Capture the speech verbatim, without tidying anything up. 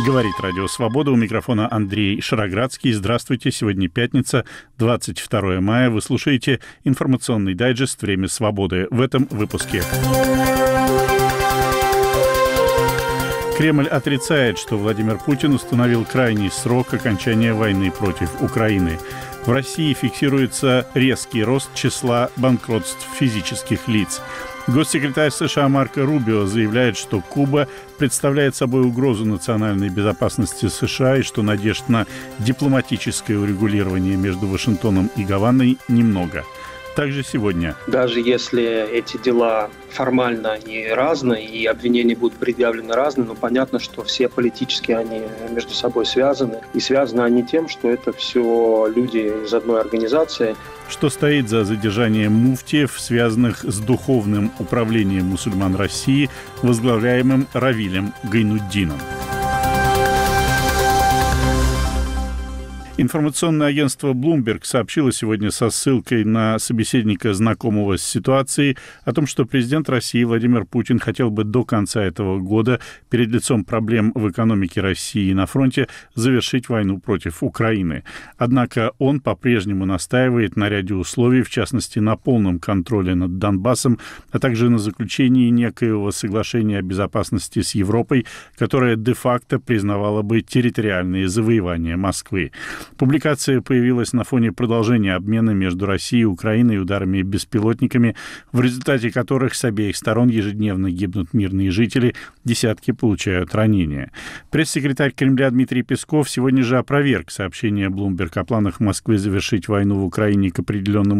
Говорит Радио Свобода. У микрофона Андрей Шароградский. Здравствуйте. Сегодня пятница, двадцать второе мая. Вы слушаете информационный дайджест «Время свободы». В этом выпуске. Кремль отрицает, что Владимир Путин установил крайний срок окончания войны против Украины. В России фиксируется резкий рост числа банкротств физических лиц. Госсекретарь США Марко Рубио заявляет, что Куба представляет собой угрозу национальной безопасности США и что надежд на дипломатическое урегулирование между Вашингтоном и Гаваной немного. Также сегодня. Даже если эти дела формально они разные и обвинения будут предъявлены разные, но понятно, что все политически они между собой связаны. И связаны они тем, что это все люди из одной организации. Что стоит за задержанием муфтиев, связанных с духовным управлением мусульман России, возглавляемым Равилем Гайнутдином? Информационное агентство Bloomberg сообщило сегодня со ссылкой на собеседника, знакомого с ситуацией, о том, что президент России Владимир Путин хотел бы до конца этого года перед лицом проблем в экономике России и на фронте завершить войну против Украины. Однако он по-прежнему настаивает на ряде условий, в частности, на полном контроле над Донбассом, а также на заключении некоего соглашения о безопасности с Европой, которое де-факто признавало бы территориальные завоевания Москвы. Публикация появилась на фоне продолжения обмена между Россией и Украиной ударами беспилотниками, в результате которых с обеих сторон ежедневно гибнут мирные жители, десятки получают ранения. Пресс-секретарь Кремля Дмитрий Песков сегодня же опроверг сообщение Bloomberg о планах Москвы завершить войну в Украине к определенному